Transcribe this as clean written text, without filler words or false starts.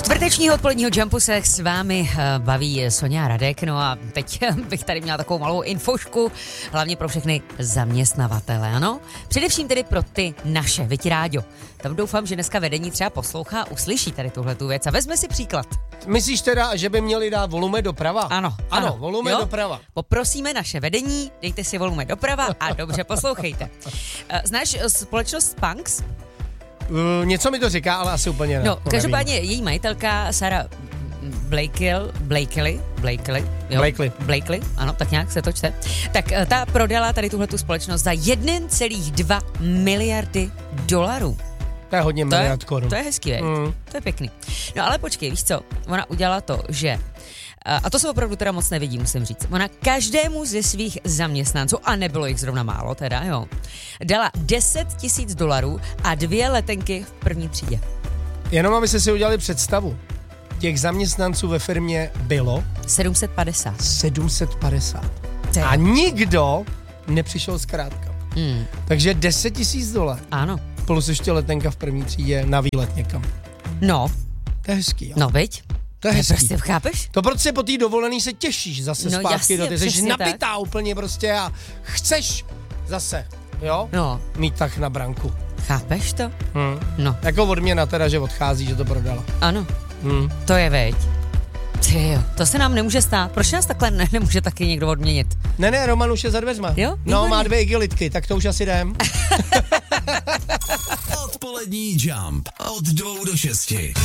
Čtvrtečního odpoledního Jumpu se s vámi baví Soňa a Radek, no a teď bych tady měla takovou malou infošku, hlavně pro všechny zaměstnavatele, ano? Především tedy pro ty naše, viď Ráďo. Tam doufám, že dneska vedení třeba poslouchá, uslyší tady tuhletu věc a vezme si příklad. Myslíš teda, že by měli dát volume doprava? Ano. Volume jo? doprava. Poprosíme naše vedení, dejte si volume doprava a dobře poslouchejte. Znáš společnost Spanx? Něco mi to říká, ale asi úplně ne. No, každopádně její majitelka Sarah Blakely, ano, tak nějak se to čte. Tak ta prodala tady tuhletu společnost za 1,2 miliardy dolarů. To je hodně miliard korun. To je hezký, to je pěkný. No ale počkej, víš co, ona udělala to, že a to se opravdu teda moc nevidí, musím říct. Ona každému ze svých zaměstnanců, a nebylo jich zrovna málo teda, jo, dala $10,000 a 2 letenky v první třídě. Jenom abyste si udělali představu. Těch zaměstnanců ve firmě bylo 750. A nikdo nepřišel zkrátka. Takže $10,000. Ano. Plus ještě letenka v první třídě na výlet někam. No. To je hezký, jo. No, viď? To je hezký. Prostě chápeš? To protože po té dovolený se těšíš zase zpátky. Jasně, ty jsi nabitá tak. Úplně prostě a chceš zase, jo? No. Mít tak na branku. Chápeš to? No. Jako odměna teda, že odchází, že to prodala. Ano. To je veď. Tyjo, to se nám nemůže stát. Proč nás takhle nemůže taky někdo odměnit? Ne, Roman už je za dveřma. Jo? No, má 2 igilitky, tak to už asi jdem. Odpolední Jump od 2 do 6.